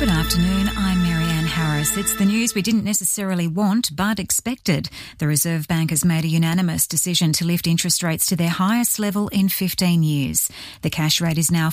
Good afternoon, I'm Marianne Harris. It's the news we didn't necessarily want but expected. The Reserve Bank has made a unanimous decision to lift interest rates to their highest level in 15 years. The cash rate is now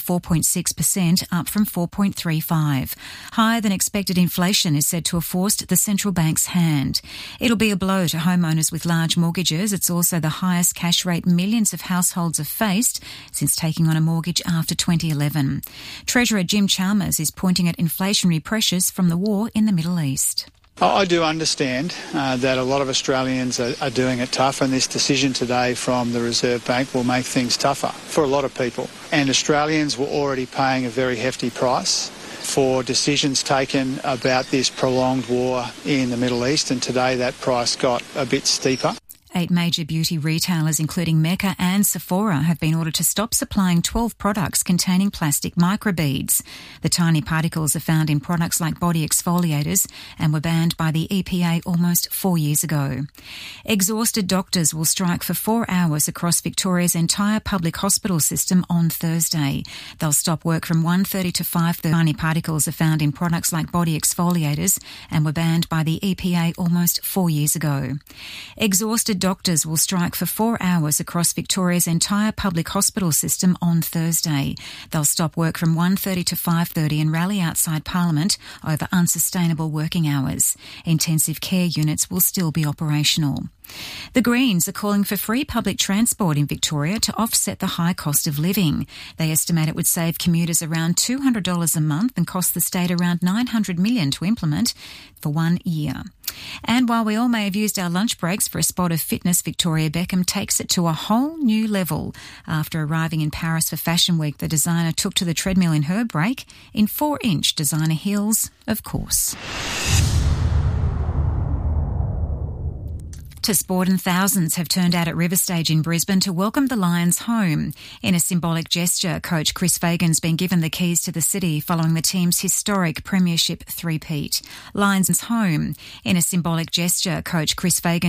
4.6%, up from 4.35. Higher than expected inflation is said to have forced the central bank's hand. It'll be a blow to homeowners with large mortgages. It's also the highest cash rate millions of households have faced since taking on a mortgage after 2011. Treasurer Jim Chalmers is pointing at inflationary pressures from the war in the Middle East. I do understand that a lot of Australians are doing it tough, and this decision today from the Reserve Bank will make things tougher for a lot of people. And Australians were already paying a very hefty price for decisions taken about this prolonged war in the Middle East, and today that price got a bit steeper. 8 major beauty retailers, including Mecca and Sephora, have been ordered to stop supplying 12 products containing plastic microbeads. The tiny particles are found in products like body exfoliators and were banned by the EPA almost 4 years ago. Exhausted doctors will strike for 4 hours across Victoria's entire public hospital system on Thursday. They'll stop work from 1:30 to 5:30. Tiny particles are found in products like body exfoliators and were banned by the EPA almost 4 years ago. Exhausted doctors will strike for 4 hours across Victoria's entire public hospital system on Thursday. They'll stop work from 1:30 to 5:30 and rally outside Parliament over unsustainable working hours. Intensive care units will still be operational. The Greens are calling for free public transport in Victoria to offset the high cost of living. They estimate it would save commuters around $200 a month and cost the state around $900 million to implement for 1 year. And while we all may have used our lunch breaks for a spot of fitness, Victoria Beckham takes it to a whole new level. After arriving in Paris for Fashion Week, the designer took to the treadmill in her break in 4-inch designer heels, of course. To sport, and thousands have turned out at River Stage in Brisbane to welcome the Lions home. In a symbolic gesture, coach Chris Fagan's been given the keys to the city following the team's historic premiership three-peat. Lions home. In a symbolic gesture, coach Chris Fagan